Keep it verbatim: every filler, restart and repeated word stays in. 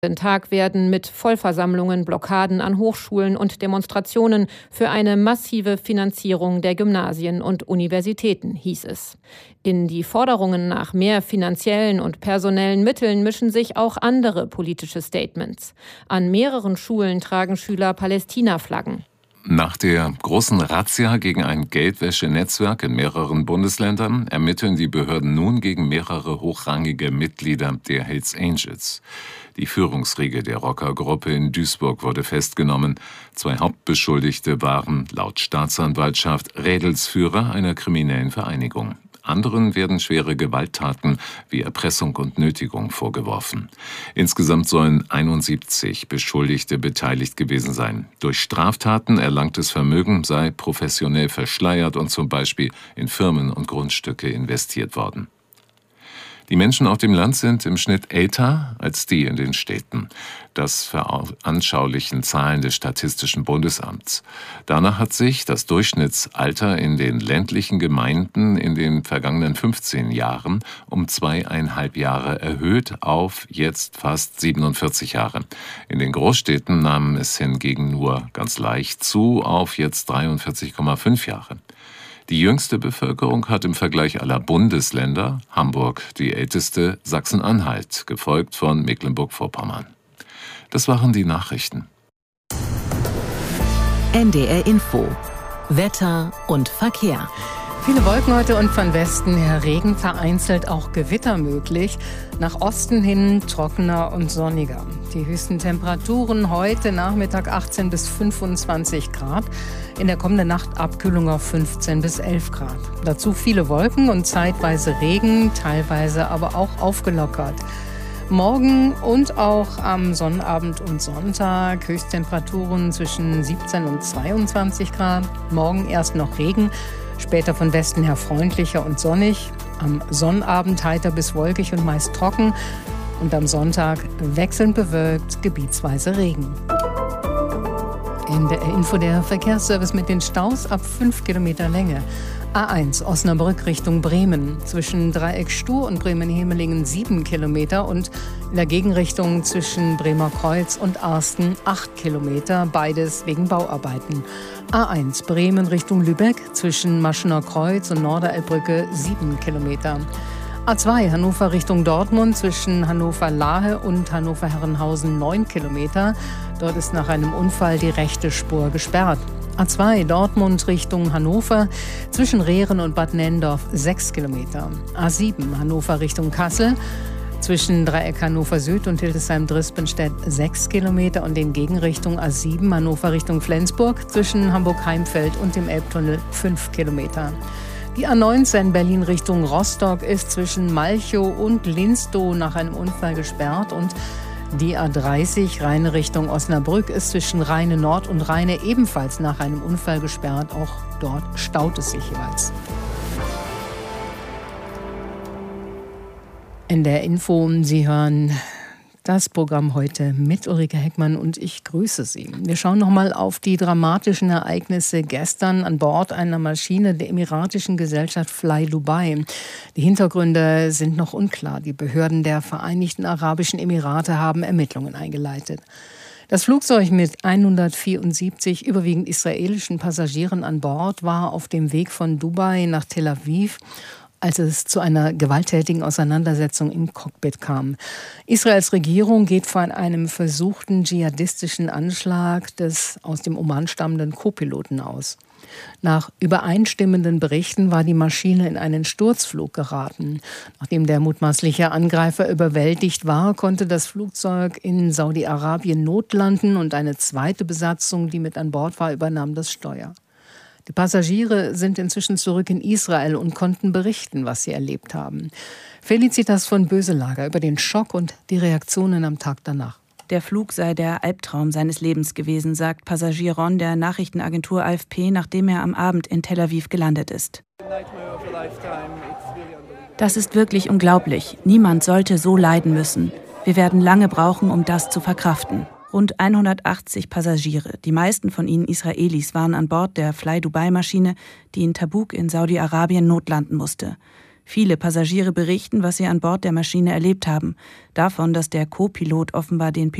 Tag werden mit Vollversammlungen, Blockaden an Hochschulen und Demonstrationen für eine massive Finanzierung der Gymnasien und Universitäten, hieß es. In die Forderungen nach mehr finanziellen und personellen Mitteln mischen sich auch andere politische Statements. An mehreren Schulen tragen Schüler Palästina-Flaggen. Nach der großen Razzia gegen ein Geldwäschenetzwerk in mehreren Bundesländern ermitteln die Behörden nun gegen mehrere hochrangige Mitglieder der Hells Angels. Die Führungsriege der Rockergruppe in Duisburg wurde festgenommen. Zwei Hauptbeschuldigte waren laut Staatsanwaltschaft Rädelsführer einer kriminellen Vereinigung. Anderen werden schwere Gewalttaten wie Erpressung und Nötigung vorgeworfen. Insgesamt sollen einundsiebzig Beschuldigte beteiligt gewesen sein. Durch Straftaten erlangtes Vermögen sei professionell verschleiert und zum Beispiel in Firmen und Grundstücke investiert worden. Die Menschen auf dem Land sind im Schnitt älter als die in den Städten. Das veranschaulichen Zahlen des Statistischen Bundesamts. Danach hat sich das Durchschnittsalter in den ländlichen Gemeinden in den vergangenen fünfzehn Jahren um zweieinhalb Jahre erhöht auf jetzt fast siebenundvierzig Jahre. In den Großstädten nahm es hingegen nur ganz leicht zu auf jetzt dreiundvierzig Komma fünf Jahre. Die jüngste Bevölkerung hat im Vergleich aller Bundesländer Hamburg die älteste, Sachsen-Anhalt, gefolgt von Mecklenburg-Vorpommern. Das waren die Nachrichten. N D R Info. Wetter und Verkehr. Viele Wolken heute und von Westen her Regen, vereinzelt auch Gewitter möglich. Nach Osten hin trockener und sonniger. Die höchsten Temperaturen heute Nachmittag achtzehn bis fünfundzwanzig Grad. In der kommenden Nacht Abkühlung auf fünfzehn bis elf Grad. Dazu viele Wolken und zeitweise Regen, teilweise aber auch aufgelockert. Morgen und auch am Sonnabend und Sonntag Höchsttemperaturen zwischen siebzehn und zweiundzwanzig Grad. Morgen erst noch Regen. Später von Westen her freundlicher und sonnig. Am Sonnabend heiter bis wolkig und meist trocken. Und am Sonntag wechselnd bewölkt, gebietsweise Regen. In der Info der Verkehrsservice mit den Staus ab fünf Kilometer Länge. A eins Osnabrück Richtung Bremen. Zwischen Dreieck Stur und Bremen-Hemelingen sieben Kilometer und in der Gegenrichtung zwischen Bremer Kreuz und Arsten acht Kilometer. Beides wegen Bauarbeiten. A eins Bremen Richtung Lübeck. Zwischen Maschener Kreuz und Norderelbbrücke sieben Kilometer. A zwei Hannover Richtung Dortmund zwischen Hannover-Lahe und Hannover-Herrenhausen neun Kilometer. Dort ist nach einem Unfall die rechte Spur gesperrt. A zwei Dortmund Richtung Hannover zwischen Rehren und Bad Nennendorf sechs Kilometer. A sieben Hannover Richtung Kassel zwischen Dreieck Hannover Süd und Hildesheim-Drispenstedt sechs Kilometer und in Gegenrichtung A sieben Hannover Richtung Flensburg zwischen Hamburg-Heimfeld und dem Elbtunnel fünf Kilometer. Die A neunzehn Berlin Richtung Rostock ist zwischen Malchow und Linstow nach einem Unfall gesperrt und die A dreißig Rheine Richtung Osnabrück ist zwischen Rheine Nord und Rheine ebenfalls nach einem Unfall gesperrt. Auch dort staut es sich jeweils. In der Info, Sie hören das Programm heute mit Ulrike Heckmann und ich grüße Sie. Wir schauen nochmal auf die dramatischen Ereignisse gestern an Bord einer Maschine der emiratischen Gesellschaft Fly Dubai. Die Hintergründe sind noch unklar. Die Behörden der Vereinigten Arabischen Emirate haben Ermittlungen eingeleitet. Das Flugzeug mit hundertvierundsiebzig überwiegend israelischen Passagieren an Bord war auf dem Weg von Dubai nach Tel Aviv, als es zu einer gewalttätigen Auseinandersetzung im Cockpit kam. Israels Regierung geht von einem versuchten dschihadistischen Anschlag des aus dem Oman stammenden Co-Piloten aus. Nach übereinstimmenden Berichten war die Maschine in einen Sturzflug geraten. Nachdem der mutmaßliche Angreifer überwältigt war, konnte das Flugzeug in Saudi-Arabien notlanden und eine zweite Besatzung, die mit an Bord war, übernahm das Steuer. Die Passagiere sind inzwischen zurück in Israel und konnten berichten, was sie erlebt haben. Felicitas von Böselager über den Schock und die Reaktionen am Tag danach. Der Flug sei der Albtraum seines Lebens gewesen, sagt Passagier Ron der Nachrichtenagentur A F P, nachdem er am Abend in Tel Aviv gelandet ist. Das ist wirklich unglaublich. Niemand sollte so leiden müssen. Wir werden lange brauchen, um das zu verkraften. Rund hundertachtzig Passagiere, die meisten von ihnen Israelis, waren an Bord der Fly Dubai-Maschine, die in Tabuk in Saudi-Arabien notlanden musste. Viele Passagiere berichten, was sie an Bord der Maschine erlebt haben. Davon, dass der Co-Pilot offenbar den